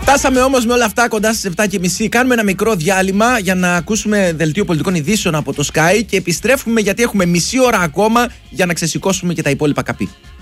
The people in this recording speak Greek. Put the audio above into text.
Φτάσαμε όμως με όλα αυτά κοντά στις 7:30. Κάνουμε ένα μικρό διάλειμμα για να ακούσουμε δελτίο πολιτικών ειδήσεων από το Sky και επιστρέφουμε γιατί έχουμε μισή ώρα ακόμα για να ξεσηκώσουμε και τα υπόλοιπα καπί.